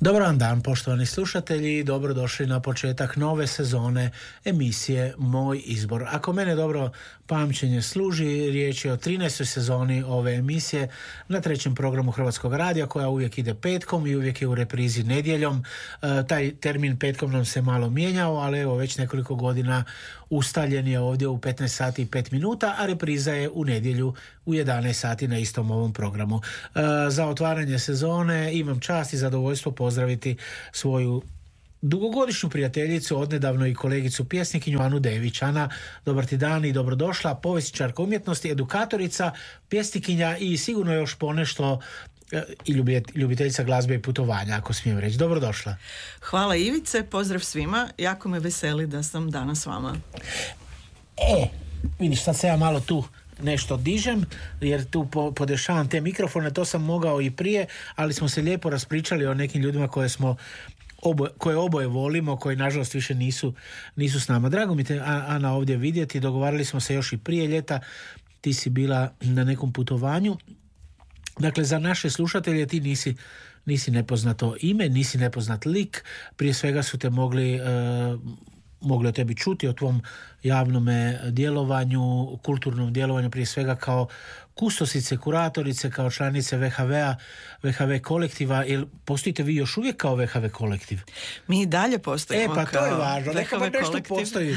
Dobar vam dan, poštovani slušatelji, i dobrodošli na početak nove sezone emisije Moj izbor. Ako mene dobro pamćenje služi, riječ je o 13. sezoni ove emisije na trećem programu Hrvatskog radija, koja uvijek ide petkom i uvijek je u reprizi nedjeljom. Taj termin petkom nam se malo mijenjao, ali evo već nekoliko godina ustaljen je ovdje u 15 sati i 5 minuta, a repriza je u nedjelju u 11 sati na istom ovom programu. Za otvaranje sezone imam čast i zadovoljstvo pozdraviti svoju dugogodišnju prijateljicu, odnedavno i kolegicu pjesnikinju Anu Dević. Ana, dobar ti dan i dobrodošla, povjesničarka umjetnosti, edukatorica, pjesnikinja i sigurno još ponešto i ljubiteljica glazbe i putovanja, ako smijem reći. Dobrodošla. Hvala Ivice, pozdrav svima, jako me veseli da sam danas s vama. Vidiš, sad se ja malo tu nešto dižem, jer tu podešavam te mikrofone, to sam mogao i prije, ali smo se lijepo raspričali o nekim ljudima koje oboje volimo, koji nažalost više nisu s nama. Drago mi te, Ana, ovdje vidjeti. Dogovarali smo se još i prije ljeta. Ti si bila na nekom putovanju. Dakle, za naše slušatelje ti nisi nepoznato ime, nisi nepoznat lik. Prije svega su te mogli o tebi čuti, o tvom javnome djelovanju, kulturnom djelovanju, prije svega kao kustosice, kuratorice, kao članice VHV kolektiva. Jel postojite vi još uvijek kao VHV kolektiv? Mi i dalje postojimo kao to je važno. VHV kolektiv. Postoji.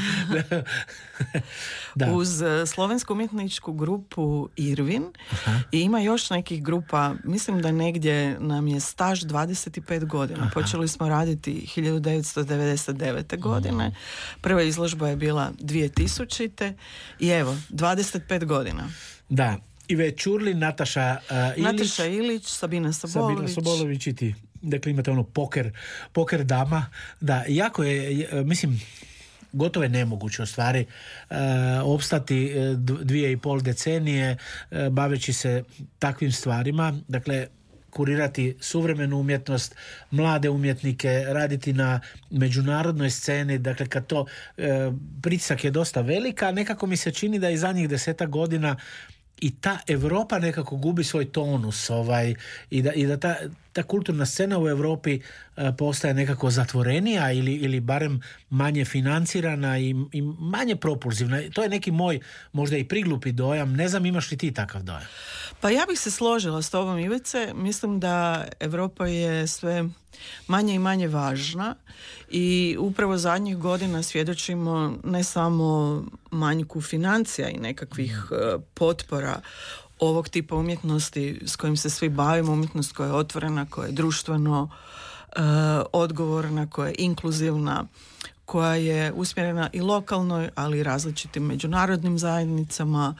Da. Uz slovensku umjetničku grupu Irvin. Aha. I ima još nekih grupa, mislim da negdje nam je staž 25 godina. Aha. Počeli smo raditi 1999. godine. Prva izložba je bila 2000. I evo, 25 godina. Da. Ive Čurlin, Nataša Ilić, Sabina Sobolović i ti. Dakle, imate ono poker dama. Da, jako je, mislim, gotovo je nemoguće u stvari opstati 2,5 decenije baveći se takvim stvarima. Dakle, kurirati suvremenu umjetnost, mlade umjetnike, raditi na međunarodnoj sceni. Dakle, kad to pritisak je dosta velika, nekako mi se čini da i zadnjih 10 godina i ta Europa nekako gubi svoj tonus i da ta kulturna scena u Europi postaje nekako zatvorenija ili barem manje financirana i manje propulzivna. To je neki moj možda i priglupi dojam. Ne znam, imaš li ti takav dojam? Pa ja bih se složila s tobom, Ivice. Mislim da Europa je sve manje i manje važna i upravo zadnjih godina svjedočimo ne samo manjku financija i nekakvih potpora ovog tipa umjetnosti s kojim se svi bavimo, umjetnost koja je otvorena, koja je društveno odgovorna, koja je inkluzivna, koja je usmjerena i lokalnoj, ali i različitim međunarodnim zajednicama.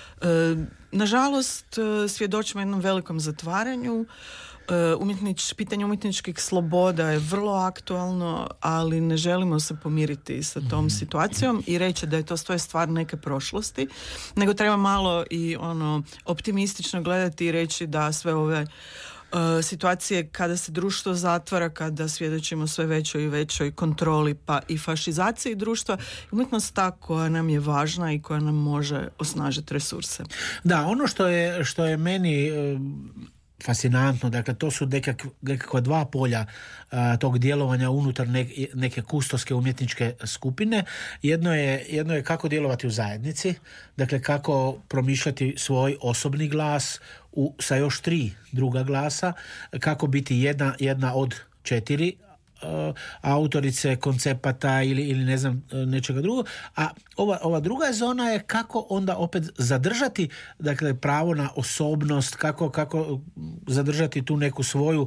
Nažalost, svjedočimo jednom velikom zatvaranju. Pitanje umjetničkih sloboda je vrlo aktualno, ali ne želimo se pomiriti sa tom situacijom i reći da je to sve stvar neke prošlosti, nego treba malo i optimistično gledati i reći da sve ove situacije kada se društvo zatvara, kada svjedočimo sve većoj i većoj kontroli pa i fašizaciji društva, umjetnost ta koja nam je važna i koja nam može osnažiti resurse. Da, ono što je meni fascinantno, dakle to su nekakva dva polja tog djelovanja unutar neke kustoske umjetničke skupine. Jedno je kako djelovati u zajednici, dakle kako promišljati svoj osobni glas sa još 3 druga glasa, kako biti jedna od 4 autorice koncepata ili ne znam nečega drugog, a ova druga zona je kako onda opet zadržati, dakle, pravo na osobnost, kako zadržati tu neku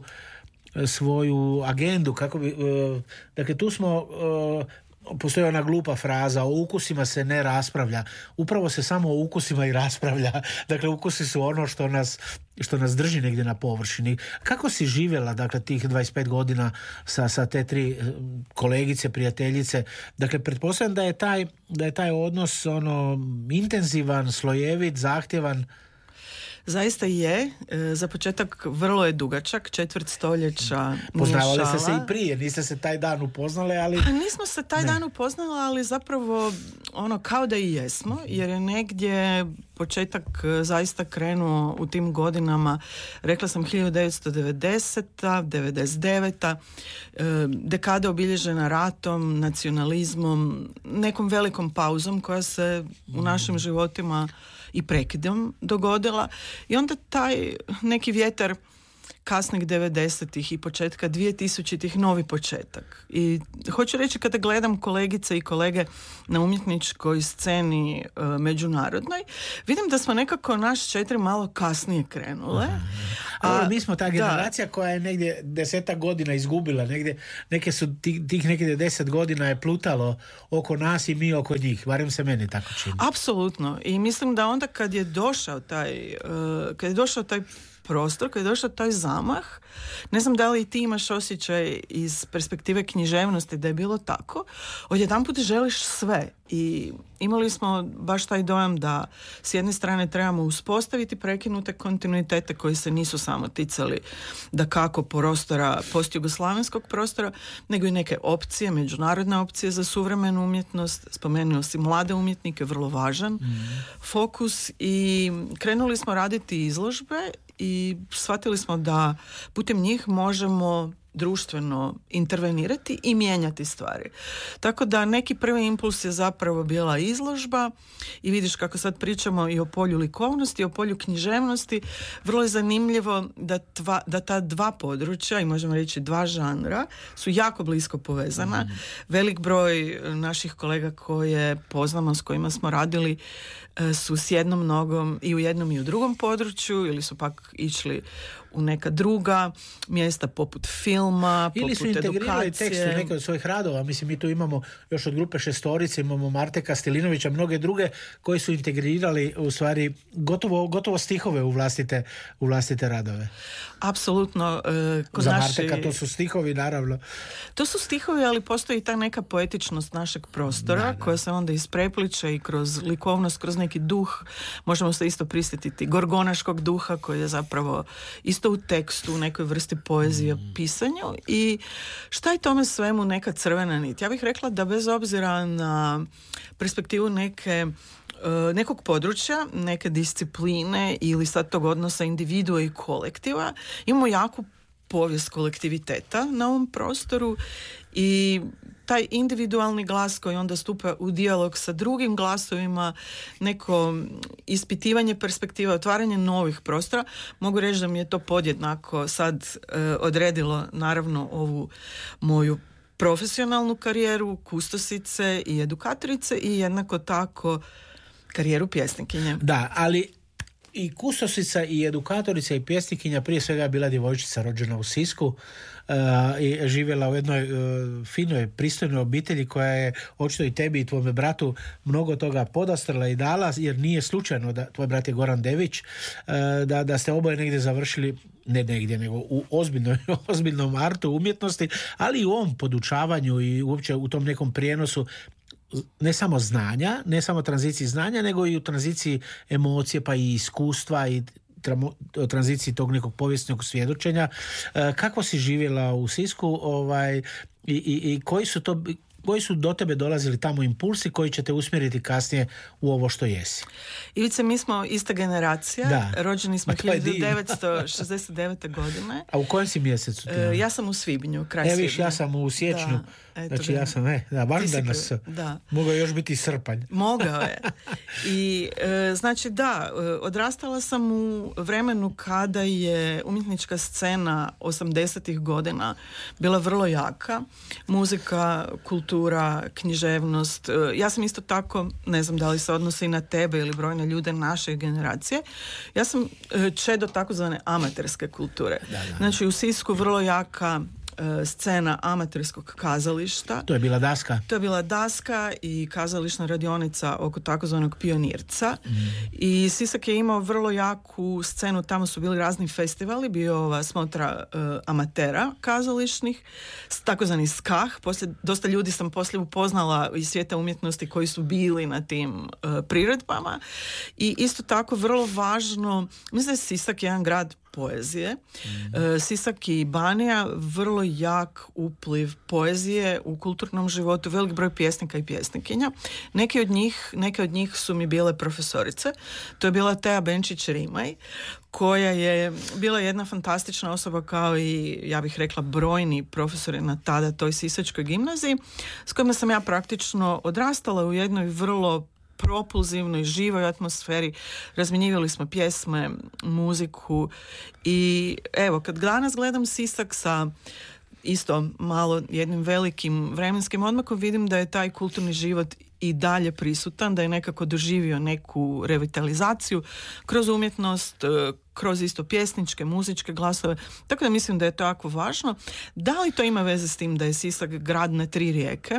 svoju agendu, kako bi, dakle tu smo, postoji ona glupa fraza, o ukusima se ne raspravlja. Upravo se samo o ukusima i raspravlja. Dakle, ukusi su ono što nas drži negdje na površini. Kako si živjela, dakle, tih 25 godina sa te 3 kolegice, prijateljice? Dakle, pretpostavljam da je taj odnos intenzivan, slojevit, zahtjevan. Zaista je. Za početak vrlo je dugačak, 4 stoljeća. Poznavali ste se i prije, niste se taj dan upoznali, ali... Nismo se taj dan upoznali, ali zapravo kao da i jesmo, jer je negdje početak zaista krenuo u tim godinama, rekla sam 1990. 99. Dekada obilježena ratom, nacionalizmom, nekom velikom pauzom koja se u našim životima i prekidom dogodila i onda taj neki vjetar kasnih 90-ih i početka 2000-ih novi početak. I hoću reći, kada gledam kolegice i kolege na umjetničkoj sceni međunarodnoj, vidim da smo nekako naš 4 malo kasnije krenule. Mi smo ta generacija koja je negdje 10 godina izgubila, neke su tih nekih 10 godina je plutalo oko nas i mi oko njih, barem se meni tako čini. Apsolutno. I mislim da onda kad je došao taj prostor, kad je došao taj zamah, ne znam da li ti imaš osjećaj iz perspektive književnosti da je bilo tako, odjedanput želiš sve i imali smo baš taj dojam da s jedne strane trebamo uspostaviti prekinute kontinuitete koji se nisu samo ticali da kako prostora, postjugoslavenskog prostora, nego i neke opcije, međunarodne opcije za suvremenu umjetnost. Spomenuo si mlade umjetnike, vrlo važan fokus, i krenuli smo raditi izložbe i shvatili smo da putem njih možemo društveno intervenirati i mijenjati stvari. Tako da neki prvi impuls je zapravo bila izložba i vidiš kako sad pričamo i o polju likovnosti, i o polju književnosti. Vrlo je zanimljivo da ta dva područja, i možemo reći 2 žanra, su jako blisko povezana. Velik broj naših kolega koje poznamo, s kojima smo radili, su s jednom nogom i u jednom i u drugom području, ili su pak išli u neka druga mjesta poput filma, ili poput edukacije. Ili su integrirali tekst u neke od svojih radova. Mislim, mi tu imamo još od grupe Šestorice, imamo Marteka Stilinovića, mnoge druge koji su integrirali u stvari gotovo stihove u vlastite radove. Apsolutno. Za Marteka to su stihovi, naravno. To su stihovi, ali postoji i ta neka poetičnost našeg prostora koja se onda isprepliče i kroz likovnost, kroz neki duh. Možemo se isto prisjetiti gorgonaškog duha koji je zapravo isto u tekstu, u nekoj vrsti poezije, pisanju. I šta je tome svemu neka crvena nit? Ja bih rekla da bez obzira na perspektivu nekog područja, neke discipline ili sad tog odnosa individua i kolektiva, imamo jaku povijest kolektiviteta na ovom prostoru i taj individualni glas koji onda stupa u dijalog sa drugim glasovima, neko ispitivanje perspektiva, otvaranje novih prostora. Mogu reći da mi je to podjednako sad odredilo naravno ovu moju profesionalnu karijeru kustosice i edukatorice i jednako tako karijeru pjesnikinje. Da, ali i kustosica i edukatorica i pjesnikinja, prije svega je bila djevojčica rođena u Sisku i živjela u jednoj finoj, pristojnoj obitelji koja je očito i tebi i tvome bratu mnogo toga podastrla i dala, jer nije slučajno da tvoj brat je Goran Dević, da ste oboje negdje završili, ne negdje, nego u ozbiljnom artu umjetnosti, ali i u ovom podučavanju i uopće u tom nekom prijenosu ne samo znanja, ne samo tranziciji znanja, nego i u tranziciji emocije, pa i iskustva i tranziciji tog nekog povijesnog svjedočenja. Kako si živjela u Sisku i koji su do tebe dolazili tamo impulsi koji će te usmjeriti kasnije u ovo što jesi? Ivice, mi smo ista generacija, rođeni smo 1969. godine. A u kojem si mjesecu? Ja sam u svibnju, kraj svibnja. Viš, ja sam u siječnju. Znači ja sam, baš danas mogao još biti srpanj. Mogao je. I znači odrastala sam u vremenu kada je umjetnička scena 80-ih godina bila vrlo jaka. Muzika, kultura, književnost. Ja sam isto tako, ne znam da li se odnosi na tebe ili brojne ljude naše generacije, ja sam čedo takozvane amaterske kulture. Znači u Sisku vrlo jaka scena amaterskog kazališta. To je bila daska? To je bila daska i kazališna radionica oko takozvanog Pionirca. I Sisak je imao vrlo jaku scenu, tamo su bili razni festivali, bio ova smotra amatera kazališnih, takozvani skah. Dosta ljudi sam poslije upoznala iz svijeta umjetnosti koji su bili na tim priredbama. I isto tako vrlo važno, mislim da je Sisak jedan grad poezije. Sisak i Banija vrlo jak upliv poezije u kulturnom životu, velik broj pjesnika i pjesnikinja. Neke od njih su mi bile profesorice. To je bila Teja Benčić-Rimaj, koja je bila jedna fantastična osoba kao i, ja bih rekla, brojni profesori na tada toj sisačkoj gimnaziji, s kojima sam ja praktično odrastala u jednoj vrlo propulzivnoj, živoj atmosferi. Razmjenjivali smo pjesme, muziku i evo, kad danas gledam Sisak sa isto malo jednim velikim vremenskim odmakom, vidim da je taj kulturni život i dalje prisutan, da je nekako doživio neku revitalizaciju kroz umjetnost, kroz isto pjesničke, muzičke glasove, tako da mislim da je to jako važno. Da li to ima veze s tim da je Sisak grad na 3 rijeke?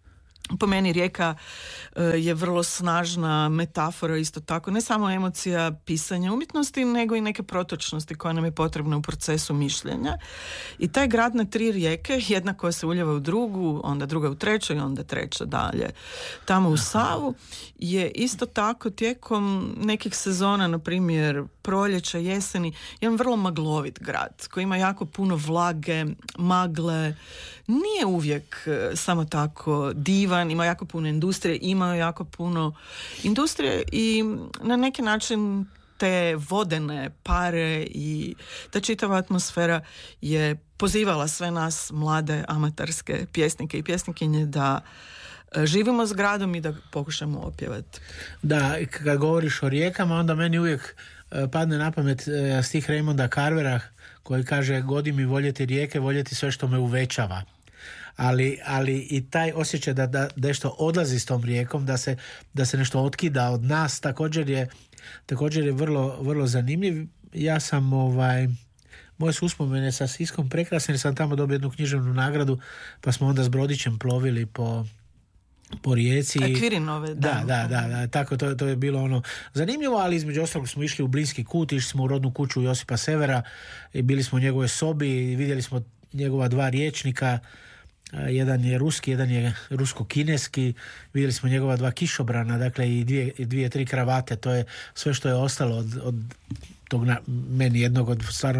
Po meni rijeka je vrlo snažna metafora, isto tako, ne samo emocija pisanja umjetnosti, nego i neke protočnosti koja nam je potrebna u procesu mišljenja. I taj grad na 3 rijeke, jedna koja se uljeva u drugu, onda druga u treću i onda treća dalje tamo u Savu, je isto tako tijekom nekih sezona, na primjer proljeća, jeseni, jedan vrlo maglovit grad koji ima jako puno vlage, magle, nije uvijek samo tako divan, ima jako puno industrije, ima jako puno industrije i na neki način te vodene pare i ta čitava atmosfera je pozivala sve nas mlade amaterske pjesnike i pjesnikinje da živimo s gradom i da pokušamo opjevati. Da, kad govoriš o rijekama, onda meni uvijek padne na pamet stih Raymonda Carvera koji kaže: godi mi voljeti rijeke, voljeti sve što me uvećava. Ali i taj osjećaj da nešto odlazi s tom rijekom, da se nešto otkida od nas, također je vrlo, vrlo zanimljiv. Ja sam moje su uspomene sa Siskom prekrasne, jer sam tamo dobio jednu književnu nagradu, pa smo onda s brodićem plovili po rijeci. Kvirinove, da. Tako to je bilo ono zanimljivo, ali između ostalog smo išli u Blinski kut, išli smo u rodnu kuću Josipa Severa i bili smo u njegovoj sobi i vidjeli smo njegova 2 rječnika. Jedan je ruski, jedan je rusko-kineski. Vidjeli smo njegova 2 kišobrana, dakle i 2-3 kravate. To je sve što je ostalo od tog meni jednog od stvarno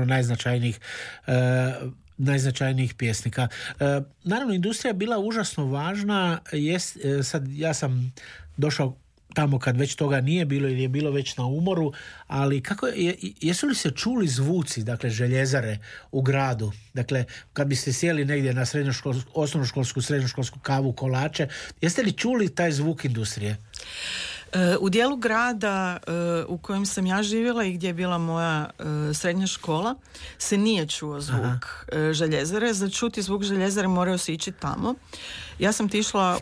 najznačajnijih pjesnika. Naravno, industrija je bila užasno važna. Sad ja sam došao tamo kad već toga nije bilo ili je bilo već na umoru, ali jesu li se čuli zvuci, dakle, željezare u gradu? Dakle, kad biste sjeli negdje na osnovnoškolsku, srednjoškolsku kavu, kolače, jeste li čuli taj zvuk industrije? U dijelu grada u kojem sam ja živjela i gdje je bila moja srednja škola se nije čuo zvuk željezare. Za čuti zvuk željezare morao se ići tamo. Ja sam išla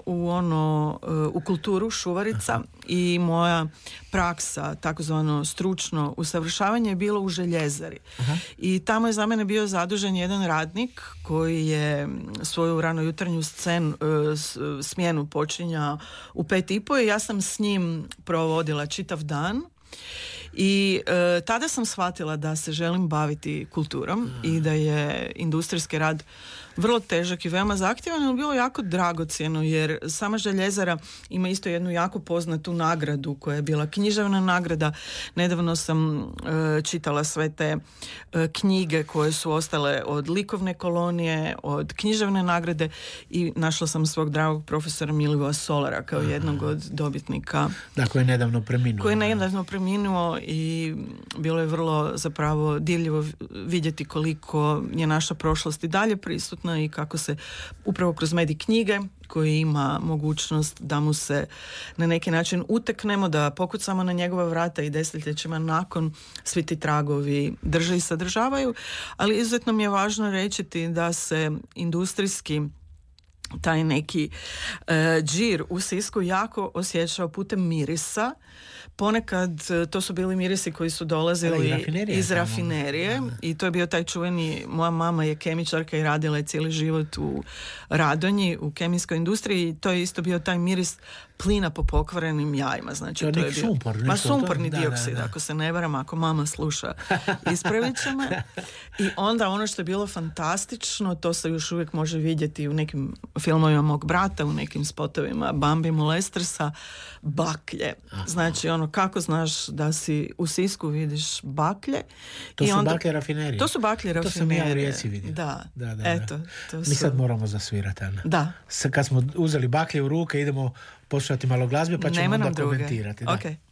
u kulturu Šuvarica i moja praksa, takozvano stručno usavršavanje, je bilo u željezari. I tamo je za mene bio zadužen jedan radnik koji je svoju ranojutarnju smjenu počinjao u 5:30 i ja sam s njim provodila čitav dan. I tada sam shvatila da se želim baviti kulturom i da je industrijski rad vrlo težak i veoma zahtjevan, ali bilo jako dragocjeno, jer sama željezara ima isto jednu jako poznatu nagradu koja je bila književna nagrada. Nedavno sam čitala sve te knjige koje su ostale od likovne kolonije, od književne nagrade i našla sam svog dragog profesora Milivoja Solara kao jednog od dobitnika. Da, koji je nedavno preminuo i bilo je vrlo zapravo dirljivo vidjeti koliko je naša prošlost i dalje prisutna i kako se upravo kroz medij knjige koji ima mogućnost da mu se na neki način uteknemo, da pokucamo na njegova vrata i desetljećima nakon svi ti tragovi drže i sadržavaju, ali izuzetno mi je važno reći da se industrijski taj neki džir u Sisku jako osjećao putem mirisa. Ponekad to su bili mirisi koji su dolazili iz rafinerije i to je bio taj čuveni, moja mama je kemičarka i radila je cijeli život u Radonji, u kemijskoj industriji i to je isto bio taj miris plina po pokvarenim jajima. Znači, to je bio sumpor. Sumporni dioksid, ako se ne varam, ako mama sluša, ispravit će me. I onda ono što je bilo fantastično, to se još uvijek može vidjeti u nekim filmovima mog brata, u nekim spotovima Bambi Molestersa, baklje. Znači, ono, kako znaš da si u Sisku vidiš baklje. To su baklje rafinerije. To su baklje rafinerije. To sam ja u Rijeci vidio. Da. Eto, mi sad moramo zasvirati, Ana. Da. Kad smo uzeli baklje u ruke, idemo poslušati malo glazbe, pa ćemo onda komentirati. Okay.